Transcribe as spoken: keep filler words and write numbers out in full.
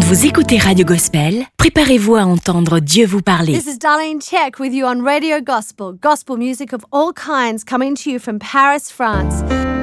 Vous écoutez Radio Gospel, préparez-vous à entendre Dieu vous parler. This is Darlene Check with you on Radio Gospel. Gospel music of all kinds coming to you from Paris, France.